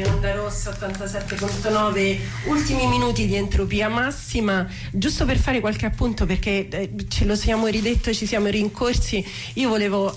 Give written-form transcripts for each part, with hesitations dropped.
Onda Rossa 87.9, ultimi minuti di Entropia Massima, giusto per fare qualche appunto, perché ce lo siamo ridetto, ci siamo rincorsi. Io volevo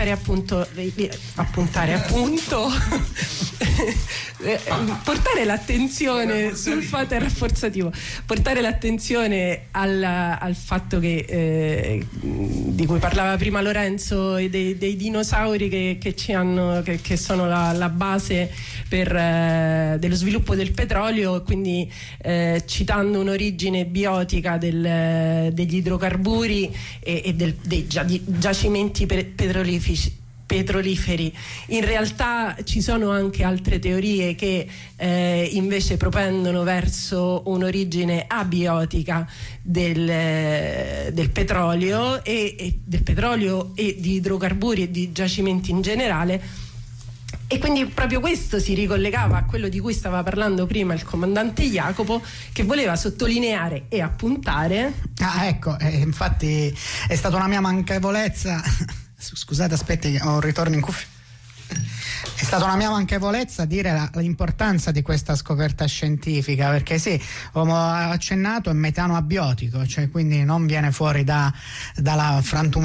portare l'attenzione sul fatto, è rafforzativo, portare l'attenzione al fatto che di cui parlava prima Lorenzo, dei dinosauri che sono la base dello sviluppo del petrolio, quindi citando un'origine biotica degli idrocarburi e dei giacimenti petroliferi. In realtà ci sono anche altre teorie che invece propendono verso un'origine abiotica del petrolio e di idrocarburi e di giacimenti in generale. E quindi proprio questo si ricollegava a quello di cui stava parlando prima il comandante Jacopo, che voleva sottolineare e appuntare. Ecco, infatti è stata una mia manchevolezza. Scusate, aspetti che ho un ritorno in cuffia. È stata una mia manchevolezza dire l'importanza di questa scoperta scientifica, perché sì, ho accennato, è metano abiotico, cioè quindi non viene fuori dalla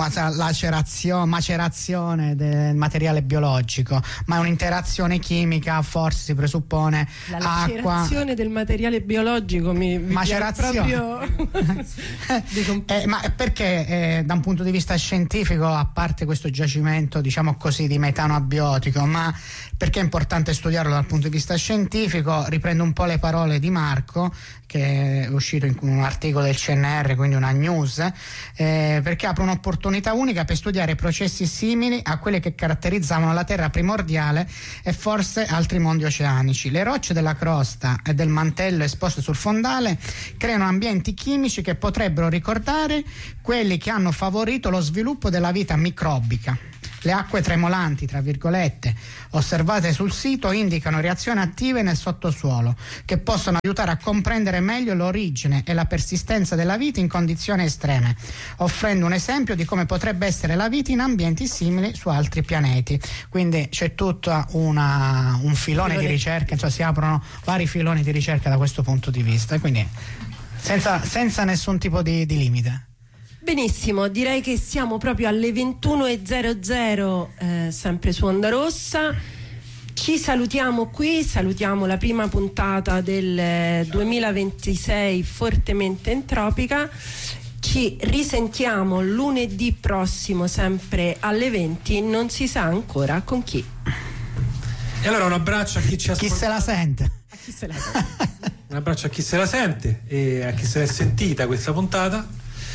macerazione del materiale biologico, ma è un'interazione chimica, forse si presuppone la acqua. Macerazione del materiale biologico macerazione proprio ma perché da un punto di vista scientifico, a parte questo giacimento diciamo così di metano abiotico, ma perché è importante studiarlo dal punto di vista scientifico? Riprendo un po' le parole di Marco, che è uscito in un articolo del CNR, quindi una news, perché apre un'opportunità unica per studiare processi simili a quelli che caratterizzavano la Terra primordiale e forse altri mondi oceanici. Le rocce della crosta e del mantello esposte sul fondale creano ambienti chimici che potrebbero ricordare quelli che hanno favorito lo sviluppo della vita microbica. Le acque tremolanti, tra virgolette, osservate sul sito indicano reazioni attive nel sottosuolo che possono aiutare a comprendere meglio l'origine e la persistenza della vita in condizioni estreme, offrendo un esempio di come potrebbe essere la vita in ambienti simili su altri pianeti. Quindi c'è tutto un filone di ricerca, cioè si aprono vari filoni di ricerca da questo punto di vista, quindi senza nessun tipo di limite. Benissimo, direi che siamo proprio alle 21:00, sempre su Onda Rossa. Ci salutiamo qui, salutiamo la prima puntata del 2026 fortemente entropica. Ci risentiamo lunedì prossimo sempre alle 20, non si sa ancora con chi. E allora un abbraccio a chi ci ascolta. Chi se la sente? A chi se la sente? Un abbraccio a chi se la sente e a chi se l'è sentita questa puntata.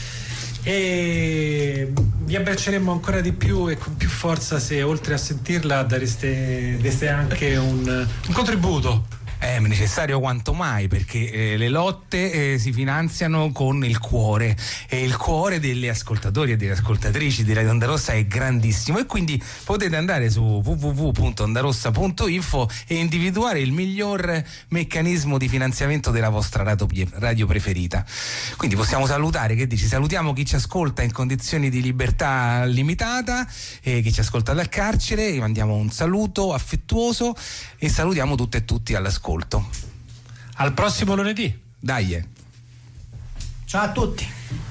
E vi abbracceremo ancora di più e con più forza se oltre a sentirla dareste anche un contributo. È necessario quanto mai, perché le lotte si finanziano con il cuore, e il cuore degli ascoltatori e delle ascoltatrici di Radio Onda Rossa è grandissimo, e quindi potete andare su www.ondarossa.info e individuare il miglior meccanismo di finanziamento della vostra radio preferita. Quindi possiamo salutare, che dici? Salutiamo chi ci ascolta in condizioni di libertà limitata e chi ci ascolta dal carcere, gli mandiamo un saluto affettuoso e salutiamo tutte e tutti all'ascolto. Al prossimo lunedì. Dai. Ciao a tutti.